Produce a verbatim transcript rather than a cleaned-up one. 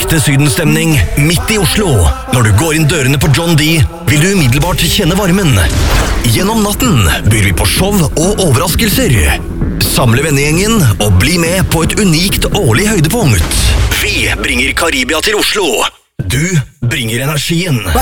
ekte sydenstemning midt i Oslo. Når du går inn dørene på John D, vil du umiddelbart kjenne varmen. Gjennom natten byr vi på show og overraskelser. Samle vennegjengen og bli med på et unikt årlig høydepunkt. Vi bringer Karibia til Oslo. Du bringer energien.